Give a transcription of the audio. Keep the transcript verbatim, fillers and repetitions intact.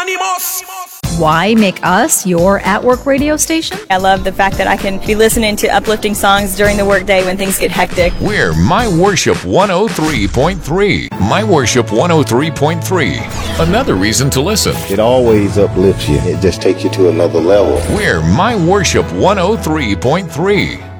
Anonymous. Why make us your at-work radio station? I love the fact that I can be listening to uplifting songs during the workday when things get hectic. We're My Worship one oh three point three. My Worship one oh three point three. Another reason to listen. It always uplifts you. It just takes you to another level. We're My Worship one oh three point three.